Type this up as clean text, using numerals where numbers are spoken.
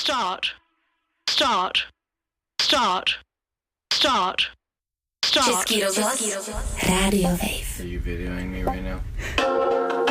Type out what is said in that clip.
Start. Start. Start. Start. Start. Český rozhlas. Radio Wave. Are you videoing me right now?